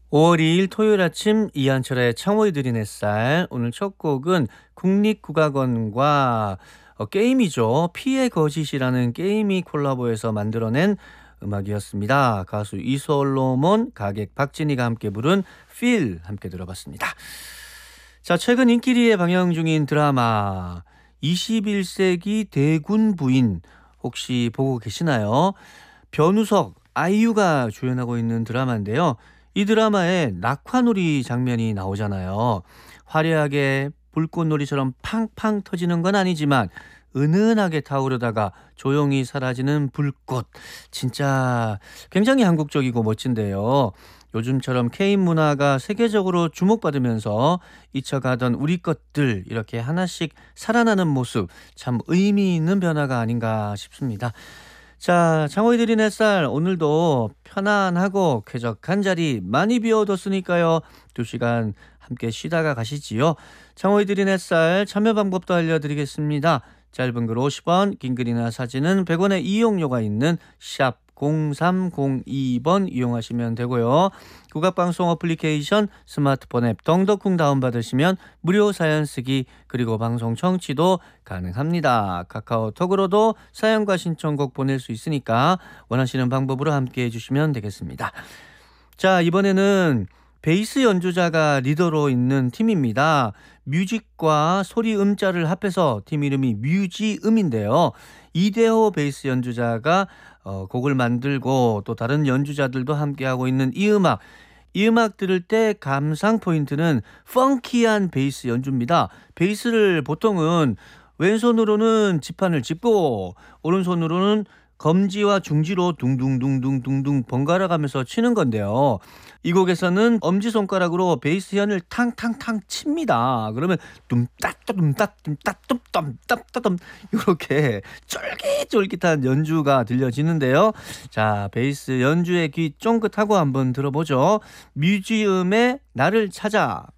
5월 2일 토요일 아침 이한철의 창호이 들린 햇살. 오늘 첫 곡은 국립국악원과 게임이죠. 피의 거짓이라는 게임이 콜라보해서 만들어낸 음악이었습니다. 가수 이솔로몬, 가객 박진희가 함께 부른 Feel 함께 들어봤습니다. 자, 최근 인기리에 방영 중인 드라마 21세기 대군 부인 혹시 보고 계시나요? 변우석, 아이유가 주연하고 있는 드라마인데요. 이 드라마에 낙화놀이 장면이 나오잖아요. 화려하게 불꽃놀이처럼 팡팡 터지는 건 아니지만 은은하게 타오르다가 조용히 사라지는 불꽃. 진짜 굉장히 한국적이고 멋진데요. 요즘처럼 K 문화가 세계적으로 주목받으면서 잊혀가던 우리 것들 이렇게 하나씩 살아나는 모습 참 의미 있는 변화가 아닌가 싶습니다. 자, 창호이 드린 햇살 오늘도 편안하고 쾌적한 자리 많이 비워뒀으니까요. 2시간 함께 쉬다가 가시지요. 창호이 드린 햇살 참여 방법도 알려드리겠습니다. 짧은 글 50원, 긴 글이나 사진은 100원의 이용료가 있는 샵 0302번 이용하시면 되고요. 국악방송 어플리케이션 스마트폰 앱 덩덕쿵 다운받으시면 무료 사연 쓰기 그리고 방송 청취도 가능합니다. 카카오톡으로도 사연과 신청곡 보낼 수 있으니까 원하시는 방법으로 함께 해주시면 되겠습니다. 자, 이번에는 베이스 연주자가 리더로 있는 팀입니다. 뮤직과 소리 음자를 합해서 팀 이름이 뮤지음인데요. 이대호 베이스 연주자가 곡을 만들고 또 다른 연주자들도 함께하고 있는 이 음악. 이 음악 들을 때 감상 포인트는 펑키한 베이스 연주입니다. 베이스를 보통은 왼손으로는 지판을 짚고 오른손으로는 검지와 중지로 둥둥둥둥둥둥 번갈아 가면서 치는 건데요. 이 곡에서는 엄지손가락으로 베이스현을 탕탕탕 칩니다. 그러면 둠따따둠따둠따둠따둠따둠 이렇게 쫄깃쫄깃한 연주가 들려지는데요. 자, 베이스 연주의 귀 쫑긋하고 한번 들어보죠. 뮤지엄의 나를 찾아.